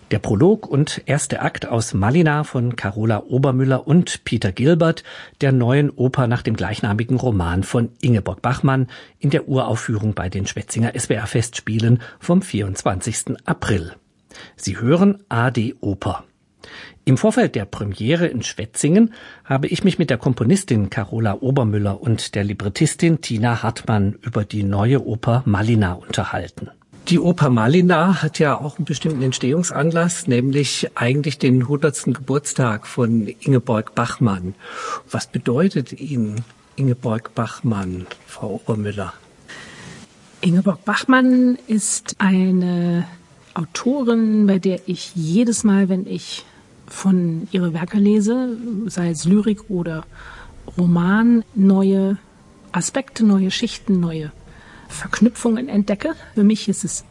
Der Prolog und erste Akt aus Malina von Carola Obermüller und Peter Gilbert, der neuen Oper nach dem gleichnamigen Roman von Ingeborg Bachmann in der Uraufführung bei den Schwetzinger SWR-Festspielen vom 24. April. Sie hören AD Oper. Im Vorfeld der Premiere in Schwetzingen habe ich mich mit der Komponistin Carola Obermüller und der Librettistin Tina Hartmann über die neue Oper Malina unterhalten. Die Oper Malina hat ja auch einen bestimmten Entstehungsanlass, nämlich eigentlich den 100. Geburtstag von Ingeborg Bachmann. Was bedeutet Ihnen Ingeborg Bachmann, Frau Obermüller? Ingeborg Bachmann ist eine Autorin, bei der ich jedes Mal, wenn ich von ihre Werke lese, sei es Lyrik oder Roman, neue Aspekte, neue Schichten, neue Verknüpfungen entdecke. Für mich ist es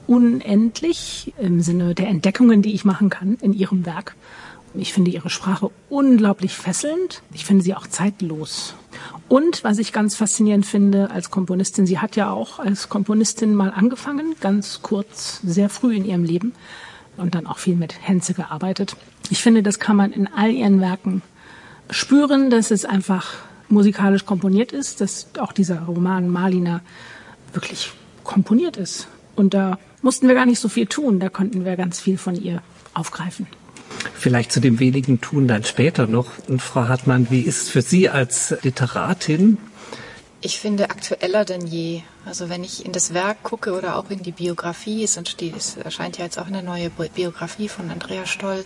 unendlich im Sinne der Entdeckungen, die ich machen kann in ihrem Werk. Ich finde ihre Sprache unglaublich fesselnd. Ich finde sie auch zeitlos. Und was ich ganz faszinierend finde als Komponistin, sie hat ja auch als Komponistin mal angefangen, ganz kurz, sehr früh in ihrem Leben und dann auch viel mit Henze gearbeitet. Ich finde, das kann man in all ihren Werken spüren, dass es einfach musikalisch komponiert ist, dass auch dieser Roman Malina wirklich komponiert ist. Und da mussten wir gar nicht so viel tun, da konnten wir ganz viel von ihr aufgreifen. Vielleicht zu dem wenigen Tun dann später noch. Und Frau Hartmann, wie ist es für Sie als Literatin? Ich finde aktueller denn je. Also wenn ich in das Werk gucke oder auch in die Biografie, es erscheint ja jetzt auch eine neue Biografie von Andrea Stoll,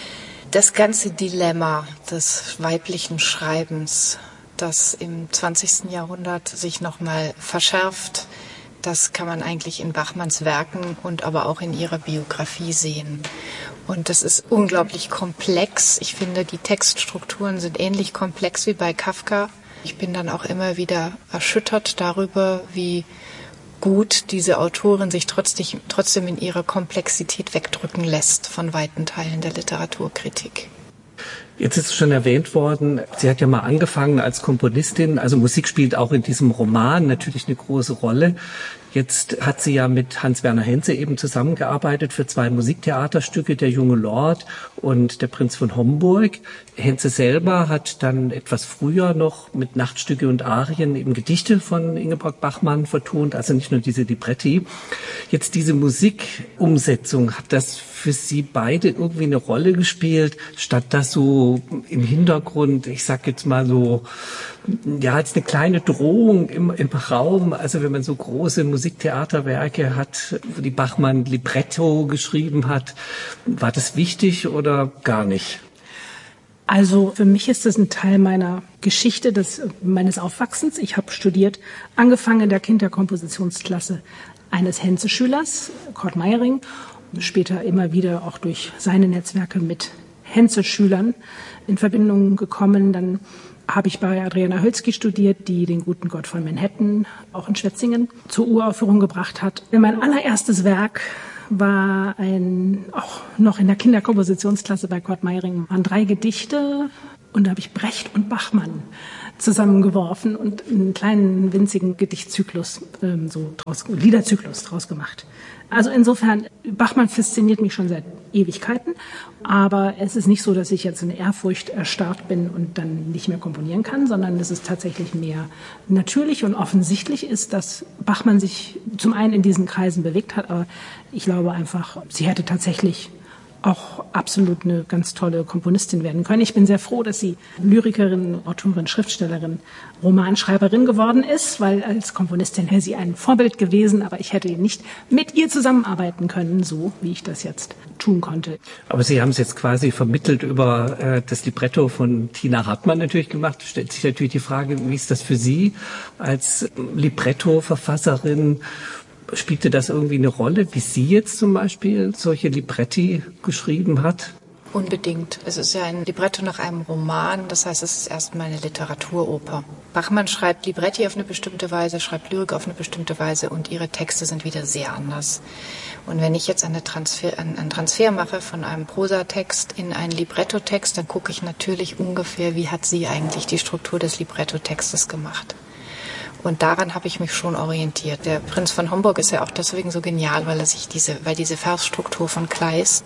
das ganze Dilemma des weiblichen Schreibens, das im 20. Jahrhundert sich nochmal verschärft, das kann man eigentlich in Bachmanns Werken und aber auch in ihrer Biografie sehen. Und das ist unglaublich komplex. Ich finde, die Textstrukturen sind ähnlich komplex wie bei Kafka. Ich bin dann auch immer wieder erschüttert darüber, wie gut diese Autorin sich trotzdem in ihrer Komplexität wegdrücken lässt von weiten Teilen der Literaturkritik. Jetzt ist es schon erwähnt worden, sie hat ja mal angefangen als Komponistin, also Musik spielt auch in diesem Roman natürlich eine große Rolle. Jetzt hat sie ja mit Hans-Werner Henze eben zusammengearbeitet für 2 Musiktheaterstücke, Der junge Lord und Der Prinz von Homburg. Henze selber hat dann etwas früher noch mit Nachtstücke und Arien eben Gedichte von Ingeborg Bachmann vertont, also nicht nur diese Libretti. Jetzt diese Musikumsetzung, hat das für Sie beide irgendwie eine Rolle gespielt, statt das so im Hintergrund, ich sag jetzt mal so, ja, als eine kleine Drohung im Raum, also wenn man so große Musiktheaterwerke hat, wo die Bachmann Libretto geschrieben hat, war das wichtig oder gar nicht? Also für mich ist das ein Teil meiner Geschichte, meines Aufwachsens. Ich habe studiert, angefangen in der Kinderkompositionsklasse eines Henze-Schülers, Kurt Meiring, später immer wieder auch durch seine Netzwerke mit Henze-Schülern in Verbindung gekommen. Dann habe ich bei Adriana Hölzky studiert, die den guten Gott von Manhattan auch in Schwetzingen zur Uraufführung gebracht hat. Mein allererstes Werk war auch noch in der Kinderkompositionsklasse bei Kurt Meiring, waren 3 Gedichte und da habe ich Brecht und Bachmann zusammengeworfen und einen kleinen winzigen Gedichtzyklus, Liederzyklus draus gemacht. Also insofern, Bachmann fasziniert mich schon seit Ewigkeiten, aber es ist nicht so, dass ich jetzt in Ehrfurcht erstarrt bin und dann nicht mehr komponieren kann, sondern es ist tatsächlich mehr natürlich und offensichtlich ist, dass Bachmann sich zum einen in diesen Kreisen bewegt hat, aber ich glaube einfach, sie hätte tatsächlich auch absolut eine ganz tolle Komponistin werden können. Ich bin sehr froh, dass sie Lyrikerin, Autorin, Schriftstellerin, Romanschreiberin geworden ist, weil als Komponistin wäre sie ein Vorbild gewesen, aber ich hätte nicht mit ihr zusammenarbeiten können, so wie ich das jetzt tun konnte. Aber Sie haben es jetzt quasi vermittelt über das Libretto von Tina Hartmann natürlich gemacht. Stellt sich natürlich die Frage, wie ist das für Sie als Libretto-Verfasserin? Spielte das irgendwie eine Rolle, wie sie jetzt zum Beispiel solche Libretti geschrieben hat? Unbedingt. Es ist ja ein Libretto nach einem Roman, das heißt, es ist erstmal eine Literaturoper. Bachmann schreibt Libretti auf eine bestimmte Weise, schreibt Lyrik auf eine bestimmte Weise und ihre Texte sind wieder sehr anders. Und wenn ich jetzt einen Transfer mache von einem Prosatext in einen Librettotext, dann gucke ich natürlich ungefähr, wie hat sie eigentlich die Struktur des Librettotextes gemacht. Und daran habe ich mich schon orientiert. Der Prinz von Homburg ist ja auch deswegen so genial, weil diese Versstruktur von Kleist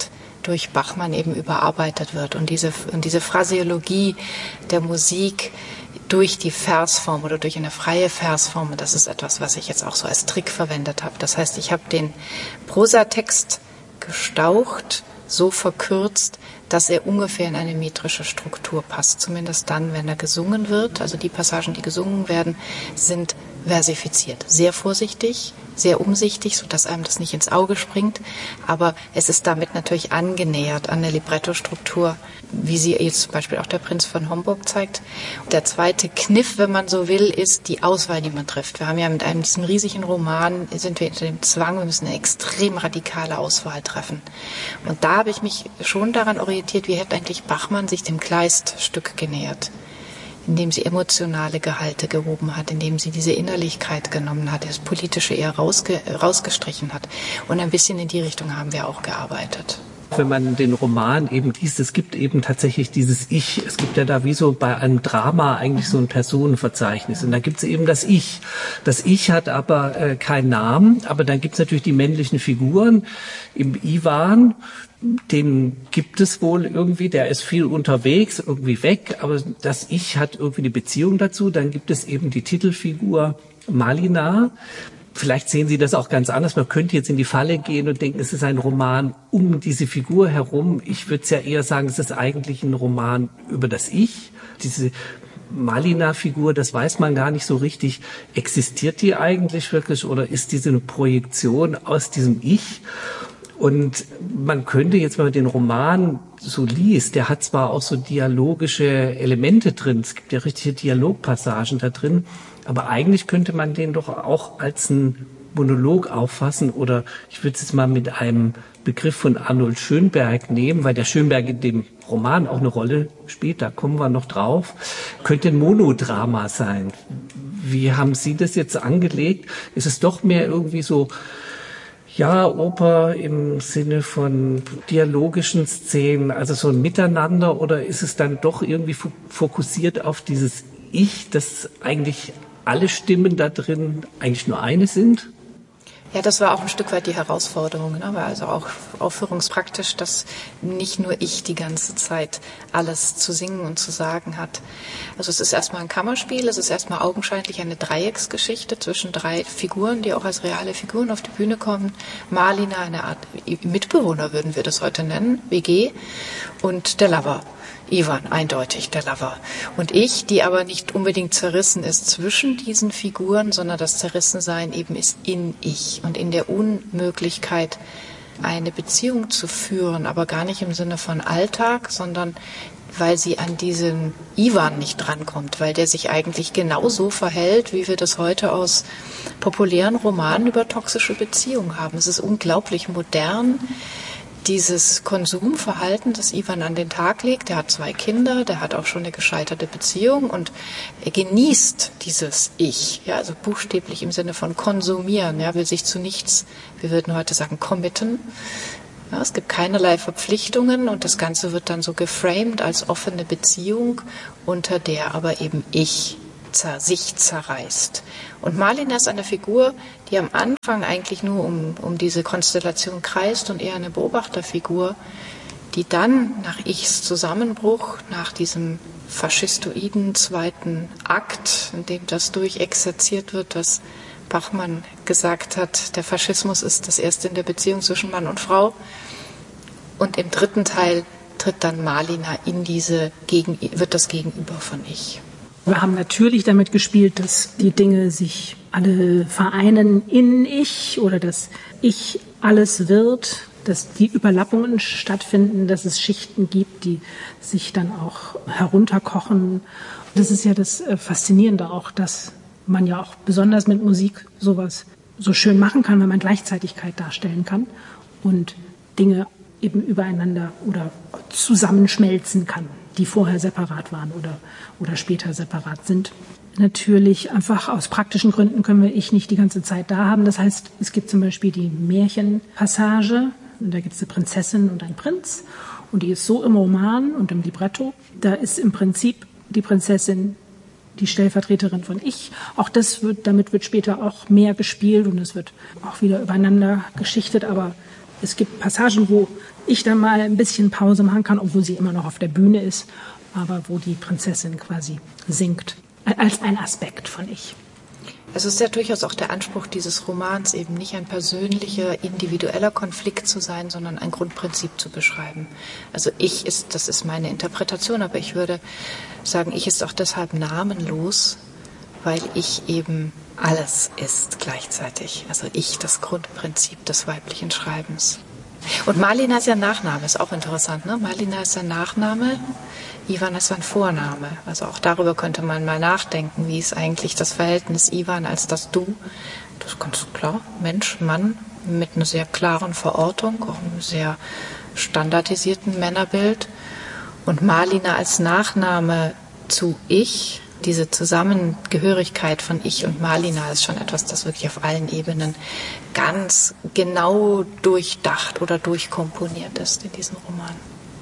durch Bachmann eben überarbeitet wird. Und diese Phraseologie der Musik durch die Versform oder durch eine freie Versform, das ist etwas, was ich jetzt auch so als Trick verwendet habe. Das heißt, ich habe den Prosatext gestaucht, so verkürzt, dass er ungefähr in eine metrische Struktur passt. Zumindest dann, wenn er gesungen wird. Also die Passagen, die gesungen werden, sind versifiziert. Sehr vorsichtig, sehr umsichtig, sodass einem das nicht ins Auge springt. Aber es ist damit natürlich angenähert an der Libretto-Struktur, wie sie jetzt zum Beispiel auch der Prinz von Homburg zeigt. Und der zweite Kniff, wenn man so will, ist die Auswahl, die man trifft. Wir haben ja mit diesem riesigen Roman, sind wir unter dem Zwang, wir müssen eine extrem radikale Auswahl treffen. Und da habe ich mich schon daran orientiert, wie hätte eigentlich Bachmann sich dem Kleist-Stück genähert, indem sie emotionale Gehalte gehoben hat, indem sie diese Innerlichkeit genommen hat, das Politische eher rausgestrichen hat. Und ein bisschen in die Richtung haben wir auch gearbeitet. Wenn man den Roman eben liest, es gibt eben tatsächlich dieses Ich. Es gibt ja da wie so bei einem Drama eigentlich so ein Personenverzeichnis. Und da gibt es eben das Ich. Das Ich hat aber keinen Namen, aber dann gibt es natürlich die männlichen Figuren. Im Iwan, den gibt es wohl irgendwie, der ist viel unterwegs, irgendwie weg, aber das Ich hat irgendwie eine Beziehung dazu. Dann gibt es eben die Titelfigur Malina. Vielleicht sehen Sie das auch ganz anders. Man könnte jetzt in die Falle gehen und denken, es ist ein Roman um diese Figur herum. Ich würde es ja eher sagen, es ist eigentlich ein Roman über das Ich. Diese Malina-Figur, das weiß man gar nicht so richtig. Existiert die eigentlich wirklich oder ist diese eine Projektion aus diesem Ich? Und man könnte jetzt, wenn man den Roman so liest, der hat zwar auch so dialogische Elemente drin, es gibt ja richtige Dialogpassagen da drin, aber eigentlich könnte man den doch auch als einen Monolog auffassen oder ich würde es jetzt mal mit einem Begriff von Arnold Schönberg nehmen, weil der Schönberg in dem Roman auch eine Rolle spielt, da kommen wir noch drauf, könnte ein Monodrama sein. Wie haben Sie das jetzt angelegt? Ist es doch mehr irgendwie so, ja, Oper im Sinne von dialogischen Szenen, also so ein Miteinander, oder ist es dann doch irgendwie fokussiert auf dieses Ich, dass eigentlich alle Stimmen da drin eigentlich nur eine sind? Ja, das war auch ein Stück weit die Herausforderung, ne? Weil also auch aufführungspraktisch, dass nicht nur ich die ganze Zeit alles zu singen und zu sagen hat. Also es ist erstmal ein Kammerspiel, es ist erstmal augenscheinlich eine Dreiecksgeschichte zwischen drei Figuren, die auch als reale Figuren auf die Bühne kommen. Malina, eine Art Mitbewohner würden wir das heute nennen, WG, und der Lover. Iwan, eindeutig, der Lover. Und ich, die aber nicht unbedingt zerrissen ist zwischen diesen Figuren, sondern das Zerrissensein eben ist in ich und in der Unmöglichkeit, eine Beziehung zu führen, aber gar nicht im Sinne von Alltag, sondern weil sie an diesen Iwan nicht drankommt, weil der sich eigentlich genauso verhält, wie wir das heute aus populären Romanen über toxische Beziehungen haben. Es ist unglaublich modern, dieses Konsumverhalten, das Iwan an den Tag legt. Der hat 2 Kinder, der hat auch schon eine gescheiterte Beziehung und er genießt dieses Ich, ja, also buchstäblich im Sinne von konsumieren, ja, will sich zu nichts, wir würden heute sagen, committen. Ja, es gibt keinerlei Verpflichtungen und das Ganze wird dann so geframed als offene Beziehung, unter der aber eben Ich sich zerreißt. Und Malina ist eine Figur, die am Anfang eigentlich nur um diese Konstellation kreist und eher eine Beobachterfigur, die dann nach Ichs Zusammenbruch, nach diesem faschistoiden zweiten Akt, in dem das durchexerziert wird, was Bachmann gesagt hat, der Faschismus ist das erste in der Beziehung zwischen Mann und Frau. Und im dritten Teil tritt dann Malina in wird das Gegenüber von Ich. Wir haben natürlich damit gespielt, dass die Dinge sich alle vereinen in Ich oder dass Ich alles wird, dass die Überlappungen stattfinden, dass es Schichten gibt, die sich dann auch herunterkochen. Das ist ja das Faszinierende auch, dass man ja auch besonders mit Musik sowas so schön machen kann, wenn man Gleichzeitigkeit darstellen kann und Dinge eben übereinander oder zusammenschmelzen kann, die vorher separat waren oder später separat sind. Natürlich einfach aus praktischen Gründen können wir Ich nicht die ganze Zeit da haben. Das heißt, es gibt zum Beispiel die Märchenpassage, und da gibt es eine Prinzessin und einen Prinz und die ist so im Roman und im Libretto. Da ist im Prinzip die Prinzessin die Stellvertreterin von Ich. Auch damit wird später auch mehr gespielt und es wird auch wieder übereinander geschichtet, aber Es gibt Passagen, wo ich dann mal ein bisschen Pause machen kann, obwohl sie immer noch auf der Bühne ist, aber wo die Prinzessin quasi singt, als ein Aspekt von Ich. Es ist ja durchaus auch der Anspruch dieses Romans, eben nicht ein persönlicher, individueller Konflikt zu sein, sondern ein Grundprinzip zu beschreiben. Also das ist meine Interpretation, aber ich würde sagen, Ich ist auch deshalb namenlos, weil Ich eben alles ist gleichzeitig. Also Ich, das Grundprinzip des weiblichen Schreibens. Und Malina ist ja Nachname, ist auch interessant, ne? Malina ist ein Nachname, Ivan ist ein Vorname. Also auch darüber könnte man mal nachdenken, wie ist eigentlich das Verhältnis Ivan als das Du. Das ist ganz klar, Mensch, Mann, mit einer sehr klaren Verortung, auch einem sehr standardisierten Männerbild. Und Malina als Nachname zu Ich, diese Zusammengehörigkeit von Ich und Malina ist schon etwas, das wirklich auf allen Ebenen ganz genau durchdacht oder durchkomponiert ist in diesem Roman.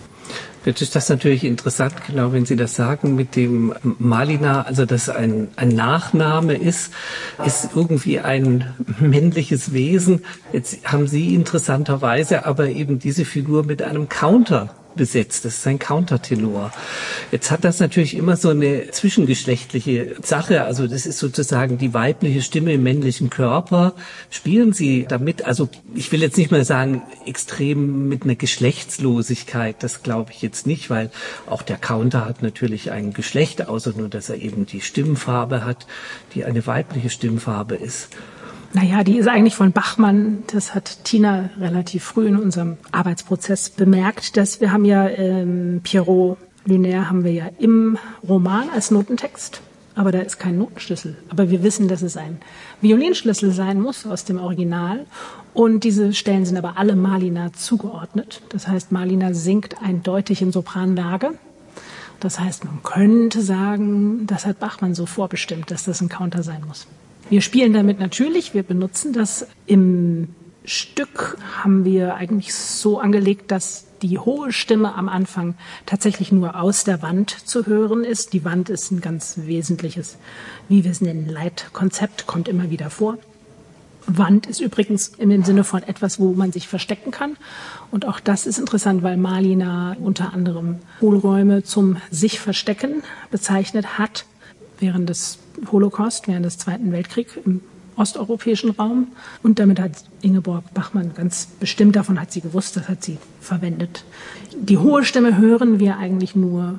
Jetzt ist das natürlich interessant, genau, wenn Sie das sagen, mit dem Malina, also dass ein Nachname ist irgendwie ein männliches Wesen. Jetzt haben Sie interessanterweise aber eben diese Figur mit einem Counter besetzt. Das ist ein Countertenor. Jetzt hat das natürlich immer so eine zwischengeschlechtliche Sache. Also das ist sozusagen die weibliche Stimme im männlichen Körper. Spielen Sie damit, also ich will jetzt nicht mal sagen, extrem mit einer Geschlechtslosigkeit. Das glaube ich jetzt nicht, weil auch der Counter hat natürlich ein Geschlecht, außer nur, dass er eben die Stimmfarbe hat, die eine weibliche Stimmfarbe ist. Naja, die ist eigentlich von Bachmann. Das hat Tina relativ früh in unserem Arbeitsprozess bemerkt, dass wir haben ja Pierrot Lunaire haben wir ja im Roman als Notentext, aber da ist kein Notenschlüssel. Aber wir wissen, dass es ein Violinschlüssel sein muss aus dem Original. Und diese Stellen sind aber alle Malina zugeordnet. Das heißt, Malina singt eindeutig in Sopranlage. Das heißt, man könnte sagen, das hat Bachmann so vorbestimmt, dass das ein Counter sein muss. Wir spielen damit natürlich, wir benutzen das. Im Stück haben wir eigentlich so angelegt, dass die hohe Stimme am Anfang tatsächlich nur aus der Wand zu hören ist. Die Wand ist ein ganz wesentliches, wie wir es nennen, Leitkonzept, kommt immer wieder vor. Wand ist übrigens in dem Sinne von etwas, wo man sich verstecken kann. Und auch das ist interessant, weil Malina unter anderem Hohlräume zum sich Verstecken bezeichnet hat während des Holocaust, während des Zweiten Weltkriegs im osteuropäischen Raum. Und damit hat Ingeborg Bachmann ganz bestimmt, davon hat sie gewusst, das hat sie verwendet. Die hohe Stimme hören wir eigentlich nur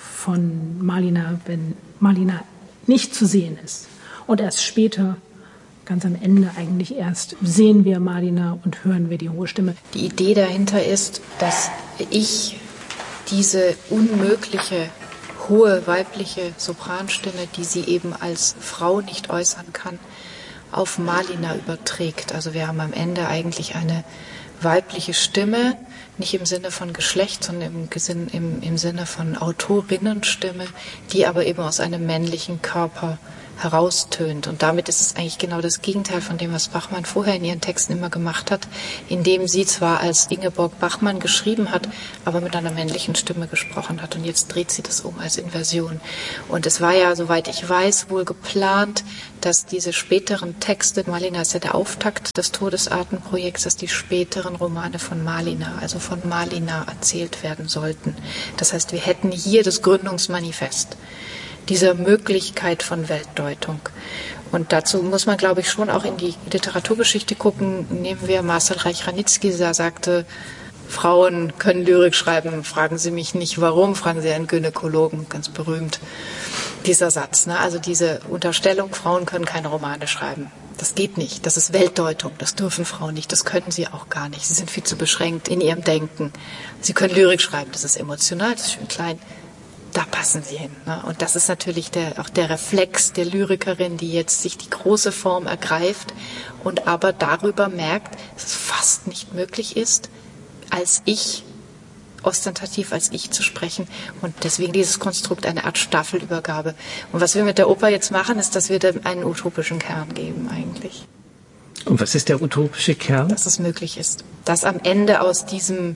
von Malina, wenn Malina nicht zu sehen ist. Und erst später, ganz am Ende eigentlich erst, sehen wir Malina und hören wir die hohe Stimme. Die Idee dahinter ist, dass ich diese unmögliche hohe weibliche Sopranstimme, die sie eben als Frau nicht äußern kann, auf Malina überträgt. Also wir haben am Ende eigentlich eine weibliche Stimme, nicht im Sinne von Geschlecht, sondern im Sinne von Autorinnenstimme, die aber eben aus einem männlichen Körper heraustönt. Und damit ist es eigentlich genau das Gegenteil von dem, was Bachmann vorher in ihren Texten immer gemacht hat, indem sie zwar als Ingeborg Bachmann geschrieben hat, aber mit einer männlichen Stimme gesprochen hat. Und jetzt dreht sie das um als Inversion. Und es war ja, soweit ich weiß, wohl geplant, dass diese späteren Texte, Malina ist ja der Auftakt des Todesartenprojekts, dass die späteren Romane von Malina, also von Malina erzählt werden sollten. Das heißt, wir hätten hier das Gründungsmanifest dieser Möglichkeit von Weltdeutung. Und dazu muss man, glaube ich, schon auch in die Literaturgeschichte gucken. Nehmen wir Marcel Reich-Ranitzky, der sagte, Frauen können Lyrik schreiben, fragen Sie mich nicht warum, fragen Sie einen Gynäkologen, ganz berühmt, dieser Satz. Ne? Also diese Unterstellung, Frauen können keine Romane schreiben. Das geht nicht, das ist Weltdeutung, das dürfen Frauen nicht, das können sie auch gar nicht. Sie sind viel zu beschränkt in ihrem Denken. Sie können Lyrik schreiben, das ist emotional, das ist schön klein. Da passen sie hin. Ne? Und das ist natürlich auch der Reflex der Lyrikerin, die jetzt sich die große Form ergreift und aber darüber merkt, dass es fast nicht möglich ist, als Ich, ostentativ als Ich zu sprechen. Und deswegen dieses Konstrukt, eine Art Staffelübergabe. Und was wir mit der Oper jetzt machen, ist, dass wir dem einen utopischen Kern geben eigentlich. Und was ist der utopische Kern? Dass es möglich ist. Dass am Ende aus diesem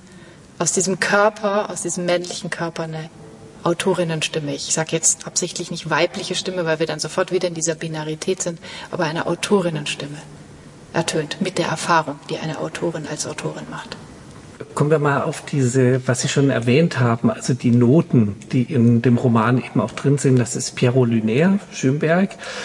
Körper, aus diesem männlichen Körper eine Autorinnenstimme. Ich sage jetzt absichtlich nicht weibliche Stimme, weil wir dann sofort wieder in dieser Binarität sind, aber eine Autorinnenstimme ertönt mit der Erfahrung, die eine Autorin als Autorin macht. Kommen wir mal auf diese, was Sie schon erwähnt haben, also die Noten, die in dem Roman eben auch drin sind. Das ist Pierrot Lunaire, Schönberg.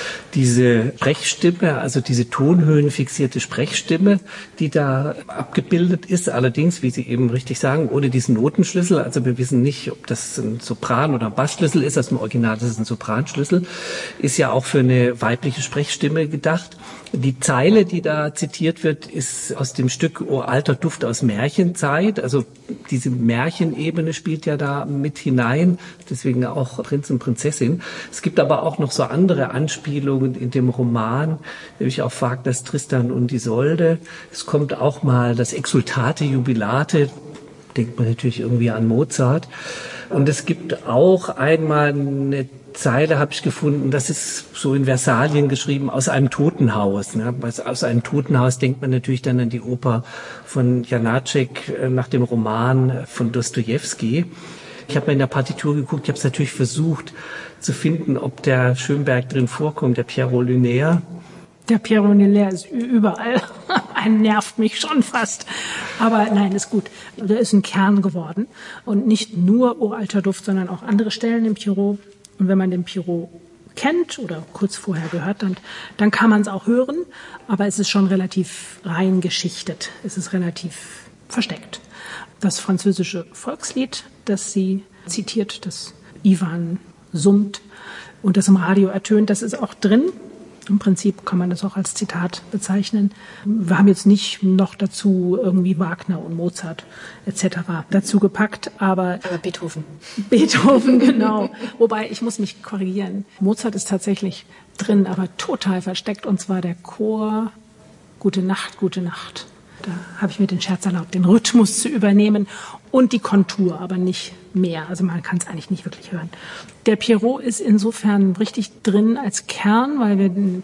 Diese Sprechstimme, also diese tonhöhenfixierte Sprechstimme, die da abgebildet ist, allerdings, wie Sie eben richtig sagen, ohne diesen Notenschlüssel. Also wir wissen nicht, ob das ein Sopran- oder ein Bassschlüssel ist. Also im Original ist es ein Sopranschlüssel. Ist ja auch für eine weibliche Sprechstimme gedacht. Die Zeile, die da zitiert wird, ist aus dem Stück O alter Duft aus Märchenzeit. Also diese Märchenebene spielt ja da mit hinein, deswegen auch Prinz und Prinzessin. Es gibt aber auch noch so andere Anspielungen in dem Roman, nämlich auf Wagners Tristan und Isolde. Es kommt auch mal das Exsultate Jubilate, denkt man natürlich irgendwie an Mozart. Und es gibt auch einmal eine Zeile, habe ich gefunden, das ist so in Versalien geschrieben, aus einem Totenhaus. Ne? Aus einem Totenhaus denkt man natürlich dann an die Oper von Janáček nach dem Roman von Dostojewski. Ich habe mal in der Partitur geguckt, ich habe es natürlich versucht zu finden, ob der Schönberg drin vorkommt, der Pierrot Lunaire. Der Pierrot Lunaire ist überall. Ein nervt mich schon fast. Aber nein, ist gut. Der ist ein Kern geworden. Und nicht nur O alter Duft, sondern auch andere Stellen im Pierrot. Und wenn man den Pierrot kennt oder kurz vorher gehört hat, dann kann man es auch hören. Aber es ist schon relativ rein geschichtet. Es ist relativ versteckt. Das französische Volkslied, das sie zitiert, das Ivan summt und das im Radio ertönt, das ist auch drin. Im Prinzip kann man das auch als Zitat bezeichnen. Wir haben jetzt nicht noch dazu irgendwie Wagner und Mozart etc. dazu gepackt, aber Beethoven. Beethoven, genau. Wobei, ich muss mich korrigieren. Mozart ist tatsächlich drin, aber total versteckt, und zwar der Chor Gute Nacht, gute Nacht. Da habe ich mir den Scherz erlaubt, den Rhythmus zu übernehmen und die Kontur, aber nicht mehr. Also man kann es eigentlich nicht wirklich hören. Der Pierrot ist insofern richtig drin als Kern, weil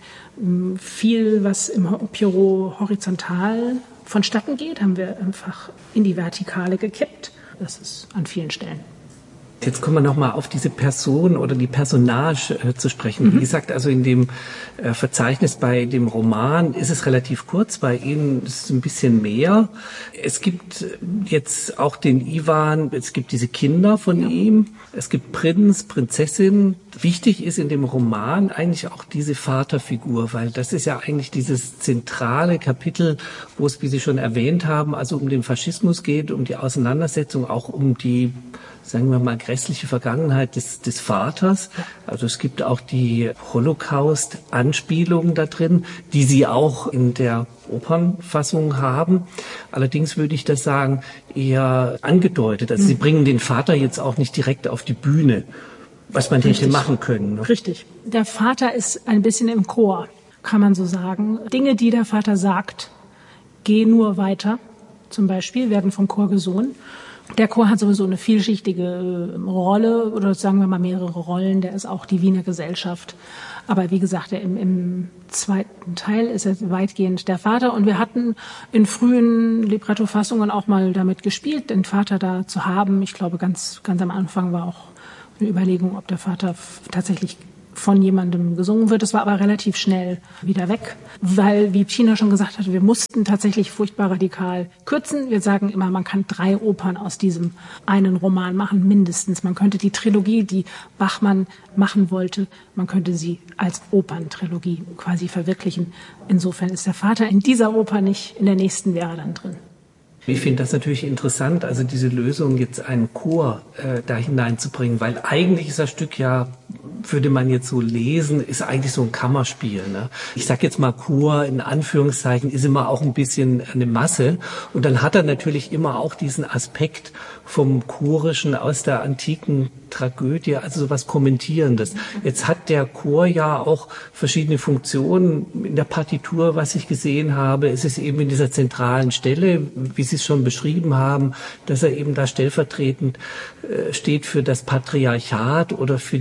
wir viel, was im Pierrot horizontal vonstatten geht, haben wir einfach in die Vertikale gekippt. Das ist an vielen Stellen. Jetzt kommen wir nochmal auf diese Person oder die Personage zu sprechen. Wie gesagt, also in dem Verzeichnis bei dem Roman ist es relativ kurz, bei Ihnen ist es ein bisschen mehr. Es gibt jetzt auch den Ivan, es gibt diese Kinder von ihm, es gibt Prinz, Prinzessin. Wichtig ist in dem Roman eigentlich auch diese Vaterfigur, weil das ist ja eigentlich dieses zentrale Kapitel, wo es, wie Sie schon erwähnt haben, also um den Faschismus geht, um die Auseinandersetzung, auch um die, sagen wir mal, grässliche Vergangenheit des Vaters. Also es gibt auch die Holocaust-Anspielungen da drin, die Sie auch in der Opernfassung haben. Allerdings würde ich das sagen, eher angedeutet. Also Sie bringen den Vater jetzt auch nicht direkt auf die Bühne, was man hätte machen können. Ne? Richtig. Der Vater ist ein bisschen im Chor, kann man so sagen. Dinge, die der Vater sagt, geh nur weiter, zum Beispiel, werden vom Chor gesungen. Der Chor hat sowieso eine vielschichtige Rolle, oder sagen wir mal mehrere Rollen. Der ist auch die Wiener Gesellschaft. Aber wie gesagt, im zweiten Teil ist er weitgehend der Vater. Und wir hatten in frühen Libretto-Fassungen auch mal damit gespielt, den Vater da zu haben. Ich glaube, ganz am Anfang war auch eine Überlegung, ob der Vater tatsächlich von jemandem gesungen wird. Das war aber relativ schnell wieder weg, weil, wie China schon gesagt hat, wir mussten tatsächlich furchtbar radikal kürzen. Wir sagen immer, man kann 3 Opern aus diesem einen Roman machen, mindestens. Man könnte die Trilogie, die Bachmann machen wollte, man könnte sie als Operntrilogie quasi verwirklichen. Insofern ist der Vater in dieser Oper nicht, in der nächsten wäre er dann drin. Ich finde das natürlich interessant, also diese Lösung, jetzt einen Chor da hineinzubringen, weil eigentlich ist das Stück ja, würde man jetzt so lesen, ist eigentlich so ein Kammerspiel. Ne? Ich sag jetzt mal Chor in Anführungszeichen, ist immer auch ein bisschen eine Masse. Und dann hat er natürlich immer auch diesen Aspekt vom Chorischen aus der antiken Tragödie, also sowas Kommentierendes. Jetzt hat der Chor ja auch verschiedene Funktionen in der Partitur, was ich gesehen habe. Es ist eben in dieser zentralen Stelle, wie Sie es schon beschrieben haben, dass er eben da stellvertretend steht für das Patriarchat oder für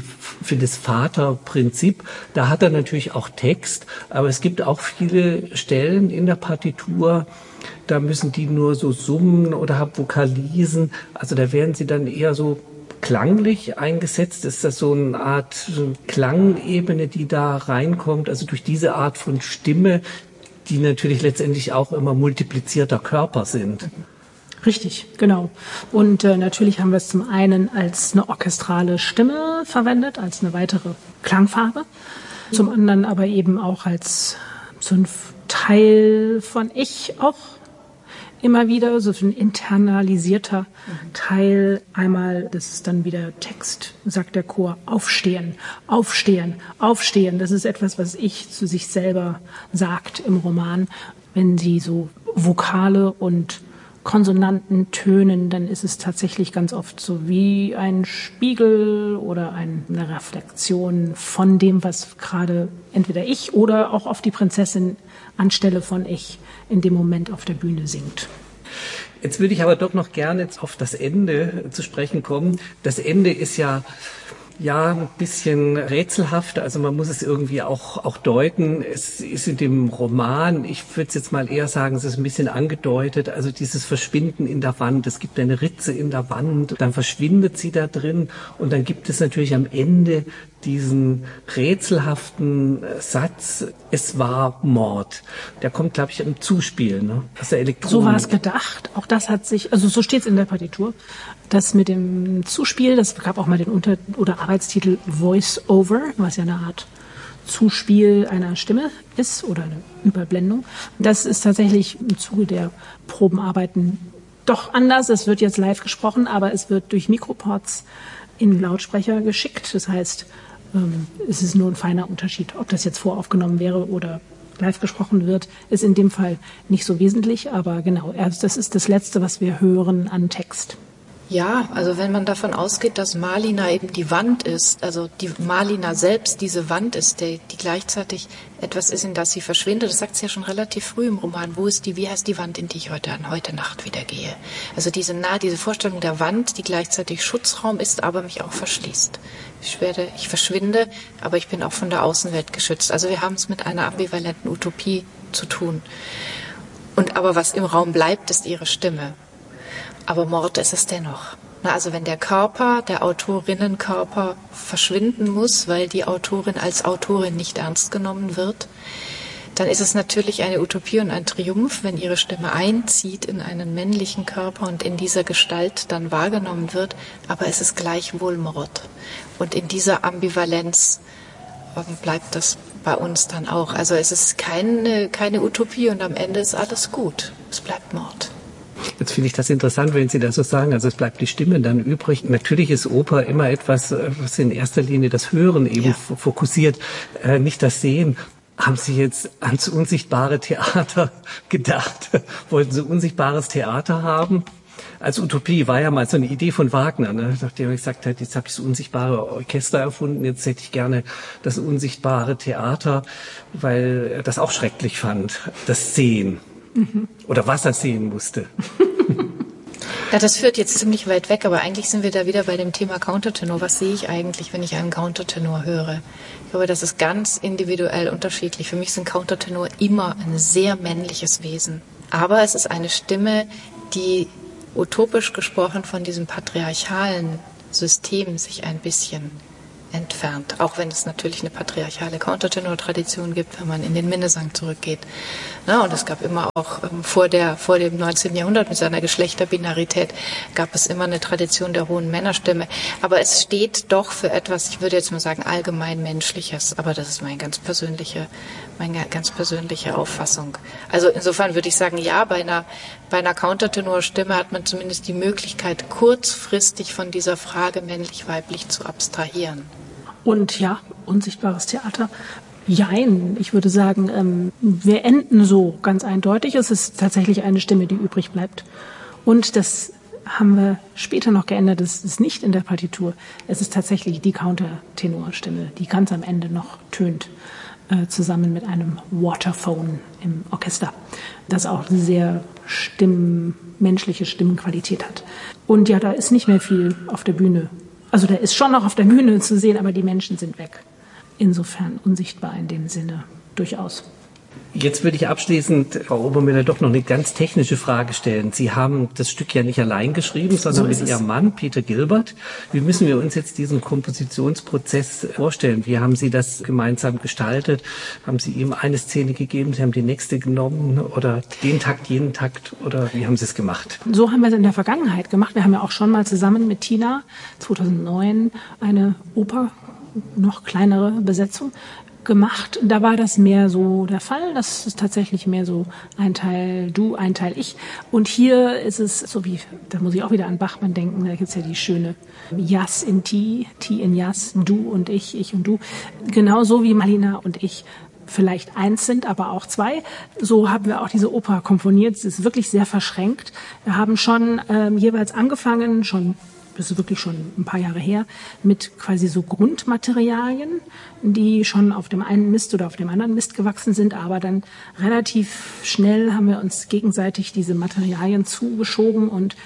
das Vaterprinzip. Da hat er natürlich auch Text, aber es gibt auch viele Stellen in der Partitur, da müssen die nur so summen oder haben Vokalisen. Also da werden sie dann eher so klanglich eingesetzt. Ist das so eine Art Klangebene, die da reinkommt? Also durch diese Art von Stimme, die natürlich letztendlich auch immer multiplizierter Körper sind. Richtig, genau. Und natürlich haben wir es zum einen als eine orchestrale Stimme verwendet, als eine weitere Klangfarbe. Zum anderen aber eben auch als so ein Teil von Ich auch immer wieder, so ein internalisierter Teil. Einmal, das ist dann wieder Text, sagt der Chor, aufstehen, aufstehen, aufstehen. Das ist etwas, was Ich zu sich selber sagt im Roman. Wenn sie so Vokale und Konsonanten tönen, dann ist es tatsächlich ganz oft so wie ein Spiegel oder eine Reflexion von dem, was gerade entweder ich oder auch oft die Prinzessin anstelle von ich in dem Moment auf der Bühne singt. Jetzt würde ich aber doch noch gerne jetzt auf das Ende zu sprechen kommen. Das Ende ist ja ein bisschen rätselhaft, also man muss es irgendwie auch deuten. Es ist in dem Roman, ich würde es jetzt mal eher sagen, es ist ein bisschen angedeutet, also dieses Verschwinden in der Wand. Es gibt eine Ritze in der Wand, dann verschwindet sie da drin und dann gibt es natürlich am Ende diesen rätselhaften Satz, es war Mord. Der kommt, glaube ich, im Zuspiel, ne? Aus der Elektronik. So war es gedacht. Auch das hat sich, also so steht es in der Partitur. Das mit dem Zuspiel, das gab auch mal den oder Arbeitstitel Voice-Over, was ja eine Art Zuspiel einer Stimme ist oder eine Überblendung. Das ist tatsächlich im Zuge der Probenarbeiten doch anders. Es wird jetzt live gesprochen, aber es wird durch Mikroports in Lautsprecher geschickt. Das heißt, es ist nur ein feiner Unterschied. Ob das jetzt voraufgenommen wäre oder live gesprochen wird, ist in dem Fall nicht so wesentlich. Aber genau, das ist das Letzte, was wir hören an Text. Ja, also wenn man davon ausgeht, dass Malina eben die Wand ist, also die Malina selbst diese Wand ist, die gleichzeitig etwas ist, in das sie verschwindet, das sagt sie ja schon relativ früh im Roman, wie heißt die Wand, in die ich heute Nacht wieder gehe? Also diese Vorstellung der Wand, die gleichzeitig Schutzraum ist, aber mich auch verschließt. Ich verschwinde, aber ich bin auch von der Außenwelt geschützt. Also wir haben es mit einer ambivalenten Utopie zu tun. Aber was im Raum bleibt, ist ihre Stimme. Aber Mord ist es dennoch. Also wenn der Körper, der Autorinnenkörper verschwinden muss, weil die Autorin als Autorin nicht ernst genommen wird, dann ist es natürlich eine Utopie und ein Triumph, wenn ihre Stimme einzieht in einen männlichen Körper und in dieser Gestalt dann wahrgenommen wird. Aber es ist gleichwohl Mord. Und in dieser Ambivalenz bleibt das bei uns dann auch. Also es ist keine Utopie und am Ende ist alles gut. Es bleibt Mord. Jetzt finde ich das interessant, wenn Sie das so sagen. Also es bleibt die Stimme dann übrig. Natürlich ist Oper immer etwas, was in erster Linie das Hören eben fokussiert, nicht das Sehen. Haben Sie jetzt ans unsichtbare Theater gedacht? Wollten Sie unsichtbares Theater haben? Als Utopie war ja mal so eine Idee von Wagner, ne? Nachdem er gesagt hat, jetzt habe ich das unsichtbare Orchester erfunden, jetzt hätte ich gerne das unsichtbare Theater, weil er das auch schrecklich fand, das Sehen. Oder was er sehen musste. Ja, das führt jetzt ziemlich weit weg, aber eigentlich sind wir da wieder bei dem Thema Countertenor. Was sehe ich eigentlich, wenn ich einen Countertenor höre? Ich glaube, das ist ganz individuell unterschiedlich. Für mich sind Countertenor immer ein sehr männliches Wesen. Aber es ist eine Stimme, die utopisch gesprochen von diesem patriarchalen System sich ein bisschen entfernt, auch wenn es natürlich eine patriarchale Countertenor-Tradition gibt, wenn man in den Minnesang zurückgeht. Na, und es gab immer auch vor dem 19. Jahrhundert mit seiner Geschlechterbinarität gab es immer eine Tradition der hohen Männerstimme. Aber es steht doch für etwas, ich würde jetzt mal sagen, allgemein Menschliches. Aber das ist meine ganz persönliche Auffassung. Also insofern würde ich sagen, ja, bei einer Countertenor-Stimme hat man zumindest die Möglichkeit, kurzfristig von dieser Frage männlich-weiblich zu abstrahieren. Und ja, unsichtbares Theater. Jein, ich würde sagen, wir enden so ganz eindeutig. Es ist tatsächlich eine Stimme, die übrig bleibt. Und das haben wir später noch geändert. Das ist nicht in der Partitur. Es ist tatsächlich die Countertenorstimme, die ganz am Ende noch tönt, zusammen mit einem Waterphone im Orchester, das auch eine sehr menschliche Stimmenqualität hat. Und ja, da ist nicht mehr viel auf der Bühne. Also der ist schon noch auf der Bühne zu sehen, aber die Menschen sind weg. Insofern unsichtbar in dem Sinne durchaus. Jetzt würde ich abschließend, Frau Obermüller, doch noch eine ganz technische Frage stellen. Sie haben das Stück ja nicht allein geschrieben, sondern mit Ihrem Mann, Peter Gilbert. Wie müssen wir uns jetzt diesen Kompositionsprozess vorstellen? Wie haben Sie das gemeinsam gestaltet? Haben Sie ihm eine Szene gegeben, Sie haben die nächste genommen oder den Takt, jenen Takt oder wie haben Sie es gemacht? So haben wir es in der Vergangenheit gemacht. Wir haben ja auch schon mal zusammen mit Tina 2009 eine Oper, noch kleinere Besetzung gemacht. Da war das mehr so der Fall. Das ist tatsächlich mehr so ein Teil du, ein Teil ich. Und hier ist es so wie, da muss ich auch wieder an Bachmann denken, da gibt es ja die schöne Jas in Ti, Ti in Jas, du und ich und du. Genauso wie Malina und ich vielleicht eins sind, aber auch zwei. So haben wir auch diese Oper komponiert. Es ist wirklich sehr verschränkt. Wir haben schon jeweils angefangen, das ist wirklich schon ein paar Jahre her, mit quasi so Grundmaterialien, die schon auf dem einen Mist oder auf dem anderen Mist gewachsen sind, aber dann relativ schnell haben wir uns gegenseitig diese Materialien zugeschoben und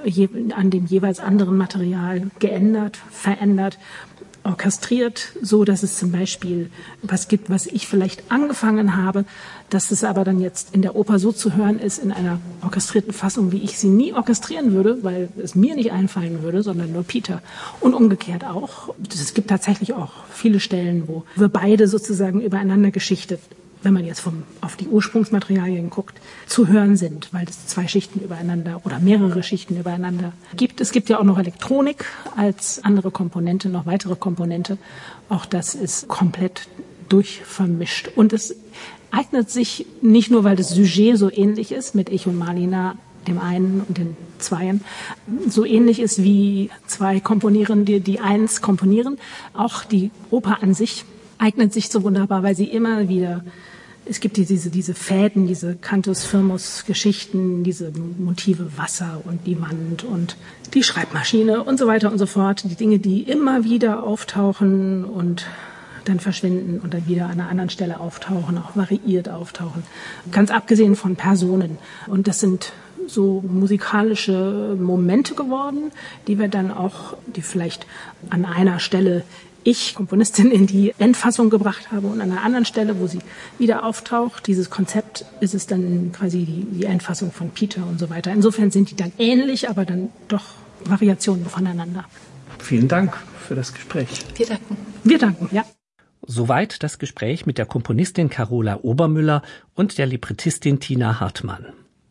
an dem jeweils anderen Material geändert, verändert, orchestriert, so dass es zum Beispiel was gibt, was ich vielleicht angefangen habe, dass es aber dann jetzt in der Oper so zu hören ist, in einer orchestrierten Fassung, wie ich sie nie orchestrieren würde, weil es mir nicht einfallen würde, sondern nur Peter. Und umgekehrt auch. Es gibt tatsächlich auch viele Stellen, wo wir beide sozusagen übereinander geschichtet, wenn man jetzt auf die Ursprungsmaterialien guckt, zu hören sind, weil es 2 Schichten übereinander oder mehrere Schichten übereinander gibt. Es gibt ja auch noch Elektronik als andere Komponente, noch weitere Komponente. Auch das ist komplett durchvermischt. Und es eignet sich nicht nur, weil das Sujet so ähnlich ist mit Ich und Malina, dem einen und den Zweien, so ähnlich ist wie 2 Komponierende, die eins komponieren. Auch die Oper an sich eignet sich so wunderbar, weil sie immer wieder, es gibt diese Fäden, diese Cantus-Firmus-Geschichten, diese Motive Wasser und die Wand und die Schreibmaschine und so weiter und so fort. Die Dinge, die immer wieder auftauchen und dann verschwinden und dann wieder an einer anderen Stelle auftauchen, auch variiert auftauchen. Ganz abgesehen von Personen. Und das sind so musikalische Momente geworden, die vielleicht an einer Stelle ich, Komponistin, in die Endfassung gebracht habe und an einer anderen Stelle, wo sie wieder auftaucht. Dieses Konzept ist es dann quasi die Endfassung von Peter und so weiter. Insofern sind die dann ähnlich, aber dann doch Variationen voneinander. Vielen Dank für das Gespräch. Wir danken. Wir danken, ja. Soweit das Gespräch mit der Komponistin Carola Obermüller und der Librettistin Tina Hartmann.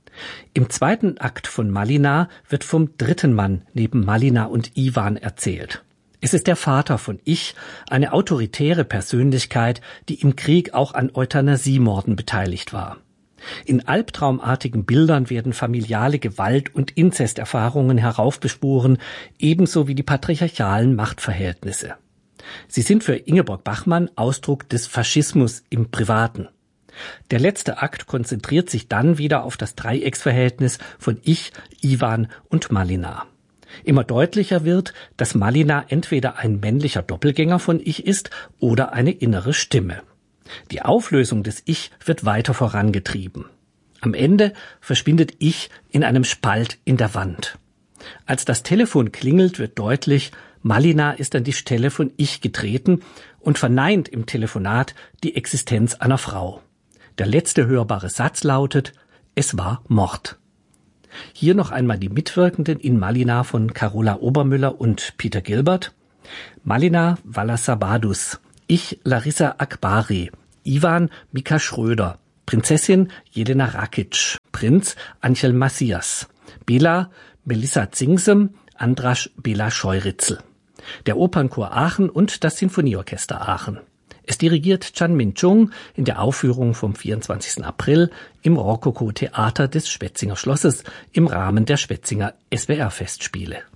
Im 2. Akt von Malina wird vom dritten Mann neben Malina und Iwan erzählt. Es ist der Vater von Ich, eine autoritäre Persönlichkeit, die im Krieg auch an Euthanasiemorden beteiligt war. In albtraumartigen Bildern werden familiale Gewalt- und Inzesterfahrungen heraufbeschworen, ebenso wie die patriarchalen Machtverhältnisse. Sie sind für Ingeborg Bachmann Ausdruck des Faschismus im Privaten. Der letzte Akt konzentriert sich dann wieder auf das Dreiecksverhältnis von Ich, Iwan und Malina. Immer deutlicher wird, dass Malina entweder ein männlicher Doppelgänger von Ich ist oder eine innere Stimme. Die Auflösung des Ich wird weiter vorangetrieben. Am Ende verschwindet Ich in einem Spalt in der Wand. Als das Telefon klingelt, wird deutlich, Malina ist an die Stelle von Ich getreten und verneint im Telefonat die Existenz einer Frau. Der letzte hörbare Satz lautet, es war Mord. Hier noch einmal die Mitwirkenden in Malina von Carola Obermüller und Peter Gilbert. Malina Valasabadus, Ich Larissa Akbari, Iwan Mika Schröder, Prinzessin Jelena Rakic, Prinz Angel Macias, Bela Melissa Zingsem, Andras Bela Scheuritzel. Der Opernchor Aachen und das Sinfonieorchester Aachen. Es dirigiert Chan Min-chung in der Aufführung vom 24. April im Rokoko-Theater des Schwetzinger Schlosses im Rahmen der Schwetzinger SWR-Festspiele.